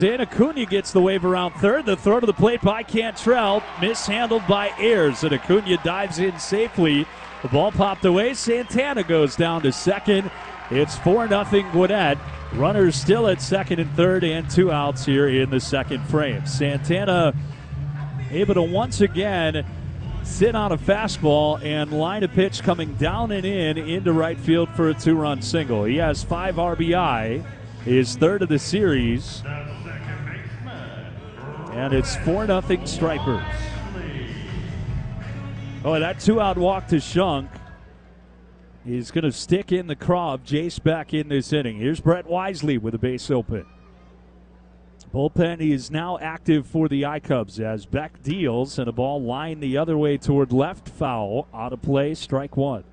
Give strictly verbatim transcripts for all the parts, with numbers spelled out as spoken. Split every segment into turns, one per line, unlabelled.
Dan Acuna gets the wave around third. The throw to the plate by Cantrell, mishandled by Ayers, and Acuna dives in safely. The ball popped away. Santana goes down to second. It's four nothing Gwinnett. Runners still at second and third, and two outs here in the second frame. Santana able to once again sit on a fastball and line a pitch coming down and in into right field for a two-run single. He has five R B I, his third of the series. And it's four nothing Stripers. Oh, that two-out walk to Shunk is going to stick in the craw of Jace Beck in this inning. Here's Brett Wisely with a base open. Bullpen is now active for the I-Cubs as Beck deals, and a ball lined the other way toward left, foul. Out of play, strike one.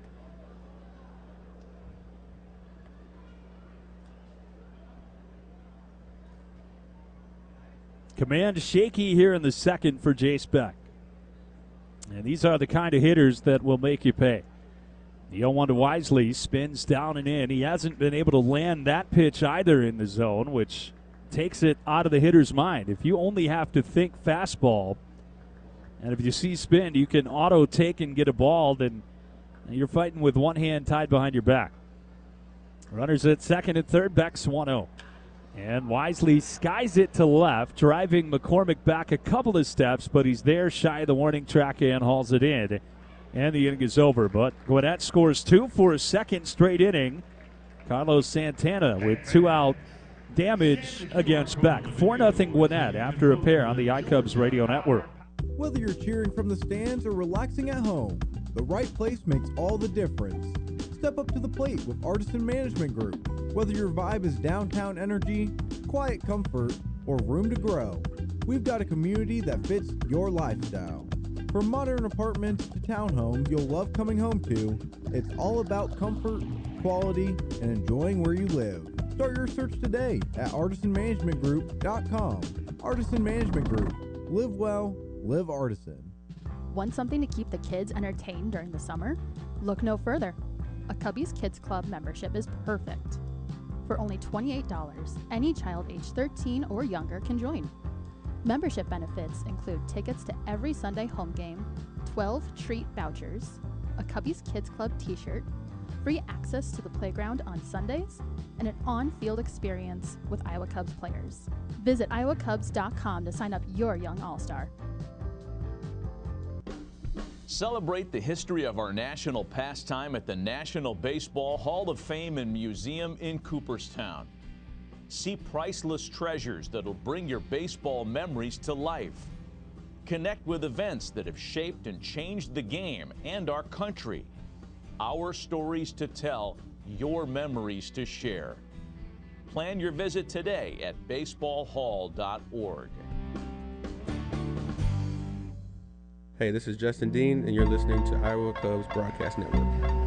Command shaky here in the second for Jace Beck. And these are the kind of hitters that will make you pay. The oh one to Wisely spins down and in. He hasn't been able to land that pitch either in the zone, which takes it out of the hitter's mind. If you only have to think fastball, and if you see spin, you can auto take and get a ball, then you're fighting with one hand tied behind your back. Runners at second and third, Beck's one oh. And Wisely skies it to left, driving McCormick back a couple of steps, but he's there shy of the warning track and hauls it in. And the inning is over. But Gwinnett scores two for a second straight inning. Carlos Santana with two out damage against Beck. four nothing Gwinnett after a pair on the I-Cubs radio network.
Whether you're cheering from the stands or relaxing at home, the right place makes all the difference. Step up to the plate with Artisan Management Group. Whether your vibe is downtown energy, quiet comfort, or room to grow, we've got a community that fits your lifestyle. From modern apartments to townhomes you'll love coming home to, it's all about comfort, quality, and enjoying where you live. Start your search today at artisan management group dot com. Artisan Management Group. Live well, live Artisan.
Want something to keep the kids entertained during the summer? Look no further. A Cubbies Kids Club membership is perfect. For only twenty-eight dollars, any child age thirteen or younger can join. Membership benefits include tickets to every Sunday home game, twelve treat vouchers, a Cubbies Kids Club t-shirt, free access to the playground on Sundays, and an on-field experience with Iowa Cubs players. Visit iowa cubs dot com to sign up your young all-star.
Celebrate the history of our national pastime at the National Baseball Hall of Fame and Museum in Cooperstown. See priceless treasures that'll bring your baseball memories to life. Connect with events that have shaped and changed the game and our country. Our stories to tell, your memories to share. Plan your visit today at baseball hall dot org.
Hey, this is Justin Dean, and you're listening to Iowa Cubs Broadcast Network.